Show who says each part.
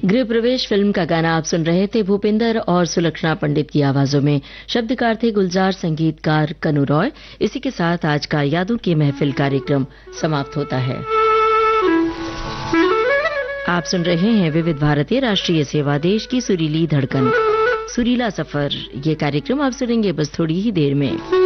Speaker 1: गृह प्रवेश फिल्म का गाना आप सुन रहे थे भूपिंदर और सुलक्षणा पंडित की आवाजों में। शब्दकार थे गुलजार, संगीतकार कनु रॉय। इसी के साथ आज का यादों की महफिल कार्यक्रम समाप्त होता है। आप सुन रहे हैं विविध भारती राष्ट्रीय सेवा, देश की सुरीली धड़कन, सुरीला सफर। ये कार्यक्रम आप सुनेंगे बस थोड़ी ही देर में।